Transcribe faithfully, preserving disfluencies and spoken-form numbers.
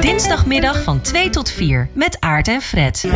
Dinsdagmiddag van twee tot vier met Aart en Fred.